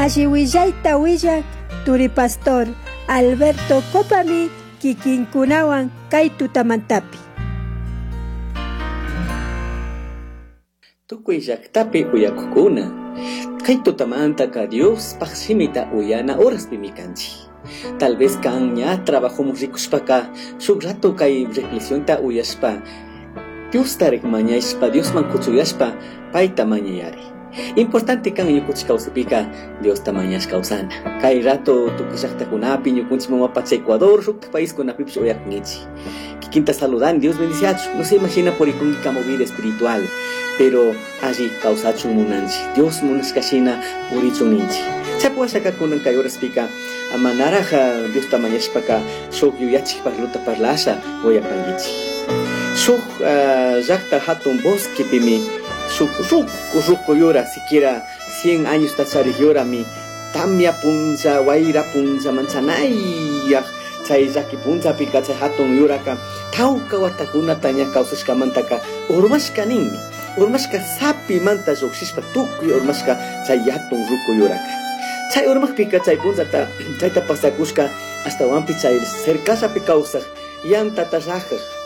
Alliwillaita willak Turi Pastor Alberto Copami kikinkunawan kay tutamantapi. Tukuy llaqtapi uyakukuna kay tutamantaka Dios paqsimita uyana horas pimikanchi. Tal vez kanña trabajamos rikushpaka shuk rato kay reflexionta uyashpa Dios tarek mañayshpa Dios man kuchuyashpa payta mañayari. Importante kan ñukunchik kawsapika Dios tamañash kawsana. Kay rato tukuy llaqtakunapi ñukunchik mamapacha Ecuador shuk paískunapipish uyakunchik. Kikinta saludan, Dios bendiciachu. No se imagina por ikunki kama vida espiritual, pero allí kawsachun munanchi. Dios munashkashina purichun ninchi. Chapuashaka kunan kay horas pika amanaraja Dios tamañashpaka shuk yuyachik parluta parlasha uyapangichi. Shuk llaqta hatun bosquepimi ruco llora, siquiera 100 años tachari llora mi tamia punza, guaira punza, manzanaya, chay llaqui punza pika chay hatun lloraka, tauka watakuna taña kausashka mantaka, urmashka ninmi, urmashka sapi manta lluqshishpa tukuy urmashka chay hatun ruco lloraka. Chay urmaq pika chay punzata, chayta pasakushka hasta wampi chay cercasapi kausaj, yantata rajaj.